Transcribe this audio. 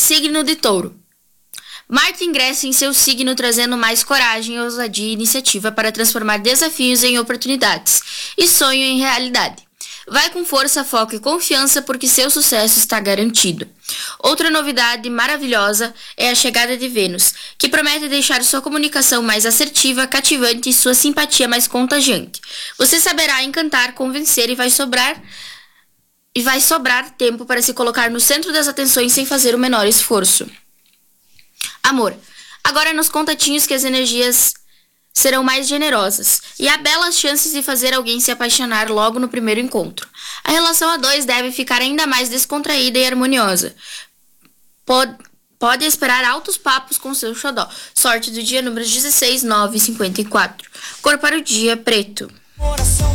Signo de Touro. Marte ingressa em seu signo trazendo mais coragem, ousadia e iniciativa para transformar desafios em oportunidades e sonho em realidade. Vai com força, foco e confiança porque seu sucesso está garantido. Outra novidade maravilhosa é a chegada de Vênus, que promete deixar sua comunicação mais assertiva, cativante e sua simpatia mais contagiante. Você saberá encantar, convencer e vai sobrar tempo para se colocar no centro das atenções sem fazer o menor esforço. Amor. Agora nos contatinhos que as energias serão mais generosas e há belas chances de fazer alguém se apaixonar logo no primeiro encontro. A relação a dois deve ficar ainda mais descontraída e harmoniosa. Pode esperar altos papos com seu xodó. Sorte do dia números 16, 9 e 54. Cor para o dia, preto.